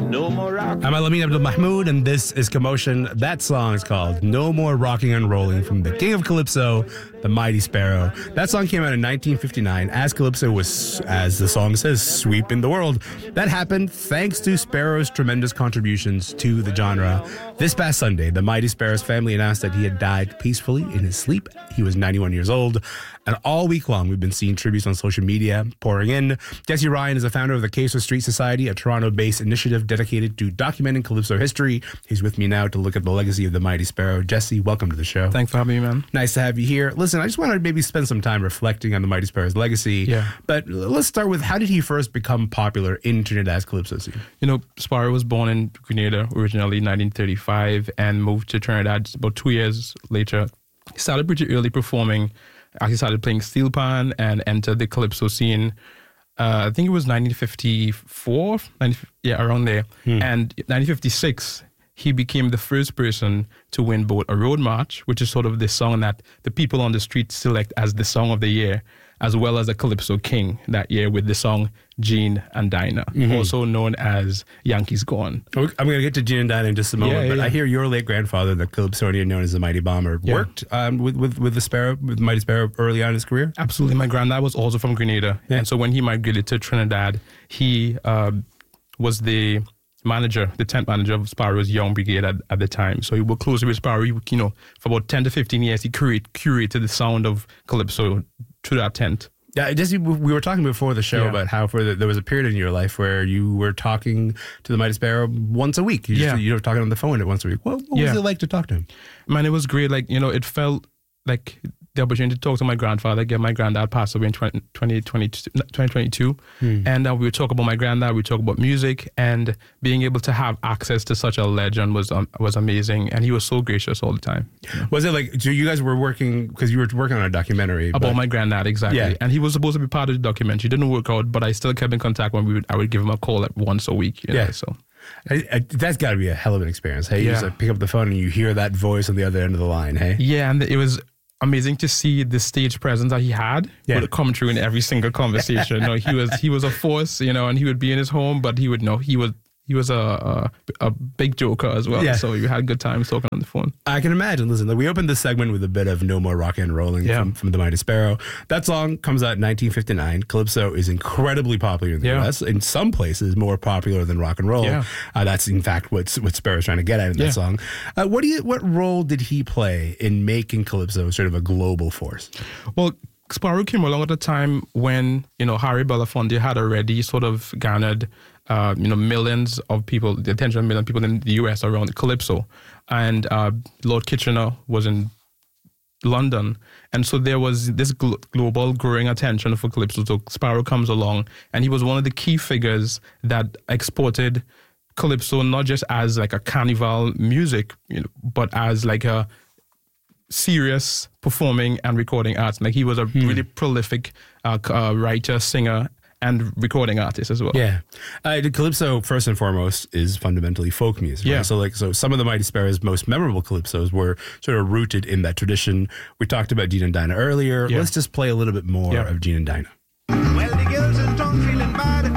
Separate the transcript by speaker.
Speaker 1: No more rock.
Speaker 2: I'm Alameen Abdul Mahmoud, and this is Commotion. That song is called No More Rocking and Rolling from the King of Calypso, the Mighty Sparrow. That song came out in 1959 as Calypso was, as the song says, sweeping the world. That happened thanks to Sparrow's tremendous contributions to the genre. This past Sunday, the Mighty Sparrow's family announced that he had died peacefully in his sleep. He was 91 years old. And all week long, we've been seeing tributes on social media pouring in. Jesse Ryan is the founder of the Queso Street Society, a Toronto-based initiative dedicated to documenting Calypso history. He's with me now to look at the legacy of the Mighty Sparrow. Jesse, welcome to the show.
Speaker 3: Thanks for having me, man.
Speaker 2: Nice to have you here. Listen, I just want to maybe spend some time reflecting on the Mighty Sparrow's legacy.
Speaker 3: Yeah.
Speaker 2: But let's start with, how did he first become popular in Trinidad's Calypso scene?
Speaker 3: You know, Sparrow was born in Grenada originally in 1935 and moved to Trinidad about 2 years later. He started pretty early performing. Actually started playing steel pan and entered the Calypso scene. I think it was 1954, around there. And 1956, he became the first person to win both a road march, which is sort of the song that the people on the street select as the song of the year, as well as a Calypso King that year with the song Gene and Dinah, also known as Yankees Gone.
Speaker 2: I'm going to get to Gene and Dinah in just a moment, but I hear your late grandfather, the Calypsonian known as the Mighty Bomber, worked with the Sparrow, with Mighty Sparrow early on in his career?
Speaker 3: Absolutely. My granddad was also from Grenada. Yeah. And so when he migrated to Trinidad, he was the manager, the tent manager of Sparrow's Young Brigade at the time. So he worked closely with Sparrow. You know, for about 10 to 15 years, he curated the sound of Calypso through that tent.
Speaker 2: Yeah, we were talking before the show about how there was a period in your life where you were talking to the Mighty Sparrow once a week. You were talking on the phone once a week. What was it like to talk to him?
Speaker 3: Man, it was great. Like, you know, it felt like the opportunity to talk to my grandfather. Again, my granddad passed away in 2022. And we would talk about my granddad, we talk about music, and being able to have access to such a legend was amazing. And he was so gracious all the time.
Speaker 2: Was it like, so you guys were working, because you were working on a documentary
Speaker 3: about my granddad, exactly. Yeah. And he was supposed to be part of the documentary. It didn't work out, but I still kept in contact when I would give him a call like once a week. You know, so.
Speaker 2: That's got to be a hell of an experience. Hey, you just pick up the phone and you hear that voice on the other end of the line. Hey,
Speaker 3: yeah, and it was amazing to see the stage presence that he had would come through in every single conversation. You know, he was a force, you know, and he would be in his home, but he would know he was a big joker as well. So you had good times talking on the phone.
Speaker 2: I can imagine. Listen, we opened this segment with a bit of No More Rockin' and Rolling from the Mighty Sparrow. That song comes out in 1959. Calypso is incredibly popular in the U.S. In some places, more popular than rock and roll. That's in fact what Sparrow's trying to get at in that song. What role did he play in making Calypso sort of a global force?
Speaker 3: Well, Sparrow came along at a time when, you know, Harry Belafonte had already sort of garnered millions of people, the attention of millions of people in the US around Calypso. And Lord Kitchener was in London. And so there was this global growing attention for Calypso. So Sparrow comes along, and he was one of the key figures that exported Calypso, not just as like a carnival music, you know, but as like a serious performing and recording artist. Like, he was a really prolific writer, singer, and recording artist as well.
Speaker 2: Yeah. Calypso, first and foremost, is fundamentally folk music. Right? So some of the Mighty Sparrow's most memorable Calypsos were sort of rooted in that tradition. We talked about Gene and Dinah earlier. Let's just play a little bit more of Gene and Dinah.
Speaker 1: Well, the girls in town feeling bad.